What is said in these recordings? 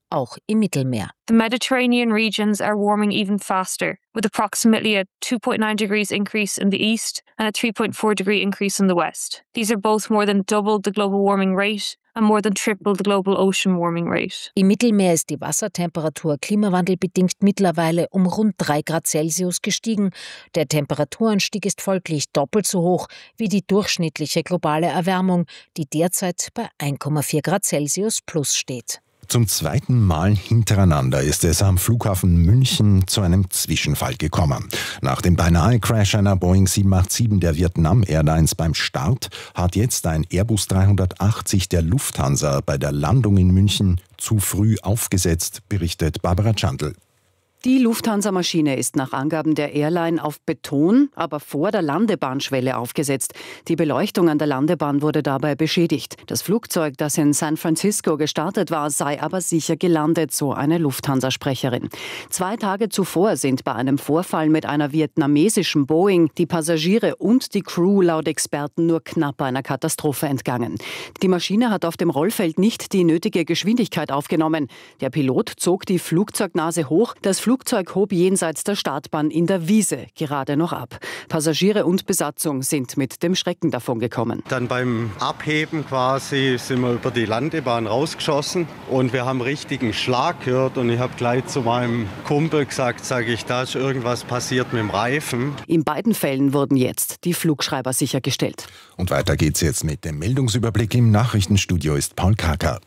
auch im Mittelmeer. The Mediterranean regions are warming even faster, with approximately a 2.9 degrees increase in the east and a 3.4 degree increase in the west. These are both more than double the global warming rate and more than triple the global ocean warming rate. Im Mittelmeer ist die Wassertemperatur klimawandelbedingt mittlerweile um rund 3 Grad Celsius gestiegen. Der Temperaturanstieg ist folglich doppelt so hoch wie die durchschnittliche globale Erwärmung, die derzeit bei 1,4 Grad Celsius plus steht. Zum zweiten Mal hintereinander ist es am Flughafen München zu einem Zwischenfall gekommen. Nach dem Beinahe-Crash einer Boeing 787 der Vietnam Airlines beim Start hat jetzt ein Airbus 380 der Lufthansa bei der Landung in München zu früh aufgesetzt, berichtet Barbara Chandl. Die Lufthansa-Maschine ist nach Angaben der Airline auf Beton, aber vor der Landebahnschwelle aufgesetzt. Die Beleuchtung an der Landebahn wurde dabei beschädigt. Das Flugzeug, das in San Francisco gestartet war, sei aber sicher gelandet, so eine Lufthansa-Sprecherin. 2 Tage zuvor sind bei einem Vorfall mit einer vietnamesischen Boeing die Passagiere und die Crew laut Experten nur knapp einer Katastrophe entgangen. Die Maschine hat auf dem Rollfeld nicht die nötige Geschwindigkeit aufgenommen. Der Pilot zog die Flugzeugnase hoch, das Flugzeug hob jenseits der Startbahn in der Wiese gerade noch ab. Passagiere und Besatzung sind mit dem Schrecken davongekommen. Dann beim Abheben quasi sind wir über die Landebahn rausgeschossen und wir haben richtigen Schlag gehört und ich habe gleich zu meinem Kumpel gesagt, da ist irgendwas passiert mit dem Reifen. In beiden Fällen wurden jetzt die Flugschreiber sichergestellt. Und weiter geht's jetzt mit dem Meldungsüberblick. Im Nachrichtenstudio ist Paul Kaker.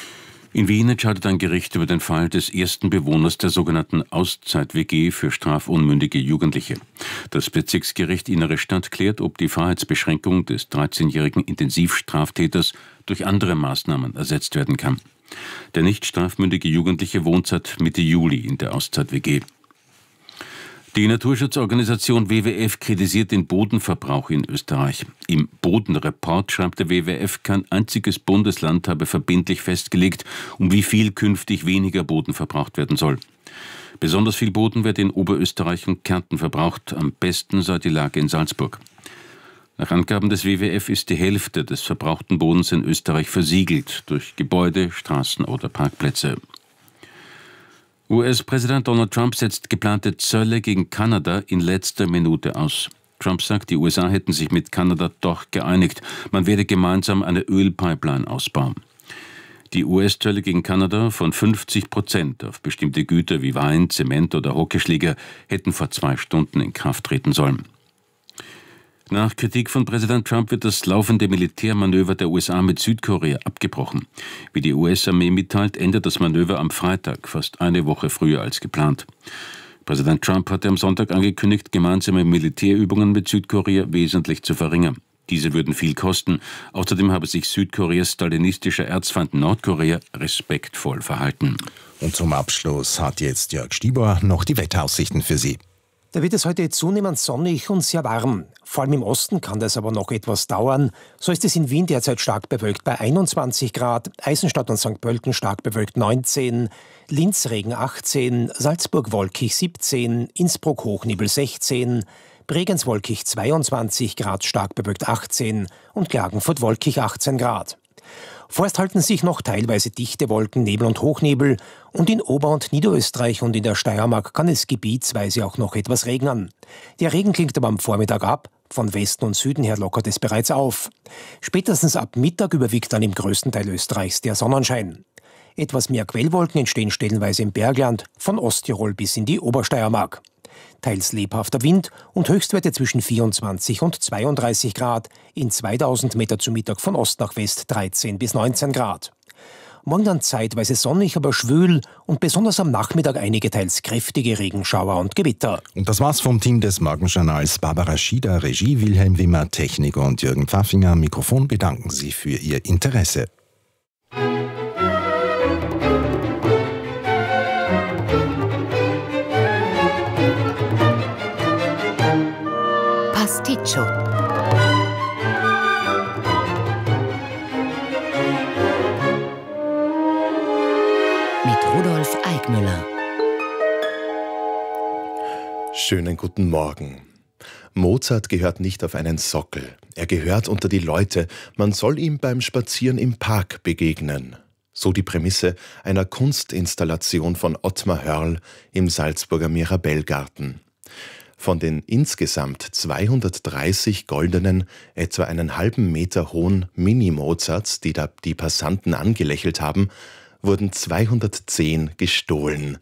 In Wien entscheidet ein Gericht über den Fall des ersten Bewohners der sogenannten Auszeit-WG für strafunmündige Jugendliche. Das Bezirksgericht Innere Stadt klärt, ob die Freiheitsbeschränkung des 13-jährigen Intensivstraftäters durch andere Maßnahmen ersetzt werden kann. Der nicht strafmündige Jugendliche wohnt seit Mitte Juli in der Auszeit-WG. Die Naturschutzorganisation WWF kritisiert den Bodenverbrauch in Österreich. Im Bodenreport schreibt der WWF, kein einziges Bundesland habe verbindlich festgelegt, um wie viel künftig weniger Boden verbraucht werden soll. Besonders viel Boden wird in Oberösterreich und Kärnten verbraucht. Am besten sei die Lage in Salzburg. Nach Angaben des WWF ist die Hälfte des verbrauchten Bodens in Österreich versiegelt durch Gebäude, Straßen oder Parkplätze. US-Präsident Donald Trump setzt geplante Zölle gegen Kanada in letzter Minute aus. Trump sagt, die USA hätten sich mit Kanada doch geeinigt. Man werde gemeinsam eine Ölpipeline ausbauen. Die US-Zölle gegen Kanada von 50% auf bestimmte Güter wie Wein, Zement oder Hockeyschläger hätten vor 2 Stunden in Kraft treten sollen. Nach Kritik von Präsident Trump wird das laufende Militärmanöver der USA mit Südkorea abgebrochen. Wie die US-Armee mitteilt, endet das Manöver am Freitag, fast eine Woche früher als geplant. Präsident Trump hatte am Sonntag angekündigt, gemeinsame Militärübungen mit Südkorea wesentlich zu verringern. Diese würden viel kosten. Außerdem habe sich Südkoreas stalinistischer Erzfeind Nordkorea respektvoll verhalten. Und zum Abschluss hat jetzt Jörg Stieber noch die Wetteraussichten für Sie. Da wird es heute zunehmend sonnig und sehr warm. Vor allem im Osten kann das aber noch etwas dauern. So ist es in Wien derzeit stark bewölkt bei 21 Grad, Eisenstadt und St. Pölten stark bewölkt 19, Linz Regen 18, Salzburg wolkig 17, Innsbruck Hochnebel 16, Bregenz wolkig 22 Grad, stark bewölkt 18 und Klagenfurt wolkig 18 Grad. Vorerst halten sich noch teilweise dichte Wolken, Nebel und Hochnebel und in Ober- und Niederösterreich und in der Steiermark kann es gebietsweise auch noch etwas regnen. Der Regen klingt aber am Vormittag ab, von Westen und Süden her lockert es bereits auf. Spätestens ab Mittag überwiegt dann im größten Teil Österreichs der Sonnenschein. Etwas mehr Quellwolken entstehen stellenweise im Bergland, von Osttirol bis in die Obersteiermark. Teils lebhafter Wind und Höchstwerte zwischen 24 und 32 Grad, in 2000 Meter zu Mittag von Ost nach West 13 bis 19 Grad. Morgen dann zeitweise sonnig, aber schwül und besonders am Nachmittag einige teils kräftige Regenschauer und Gewitter. Und das war's vom Team des Morgenjournals. Barbara Schieder, Regie, Wilhelm Wimmer, Technik und Jürgen Pfaffinger. Mikrofon bedanken Sie für Ihr Interesse. Pasticcio. Mit Rudolf Eigmüller. Schönen guten Morgen. Mozart gehört nicht auf einen Sockel. Er gehört unter die Leute. Man soll ihm beim Spazieren im Park begegnen. So die Prämisse einer Kunstinstallation von Ottmar Hörl im Salzburger Mirabellgarten. Von den insgesamt 230 goldenen, etwa einen halben Meter hohen Mini-Mozarts, die die Passanten angelächelt haben, wurden 210 gestohlen.